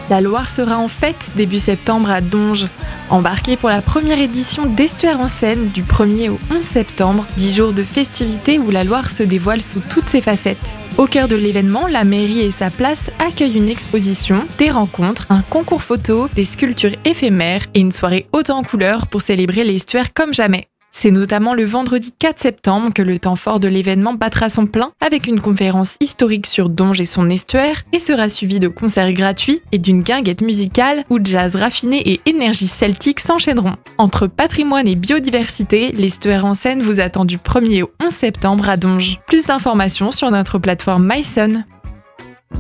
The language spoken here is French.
La Loire sera en fête début septembre à Donges. Embarquez pour la première édition d'Estuaires en scène du 1er au 11 septembre, 10 jours de festivités où la Loire se dévoile sous toutes ses facettes. Au cœur de l'événement, la mairie et sa place accueillent une exposition, des rencontres, un concours photo, des sculptures éphémères et une soirée haute en couleurs pour célébrer l'estuaire comme jamais. C'est notamment le vendredi 4 septembre que le temps fort de l'événement battra son plein avec une conférence historique sur Donges et son estuaire et sera suivi de concerts gratuits et d'une guinguette musicale où jazz raffiné et énergie celtique s'enchaîneront. Entre patrimoine et biodiversité, l'Estuaires en scène vous attend du 1er au 11 septembre à Donges. Plus d'informations sur notre plateforme mySun.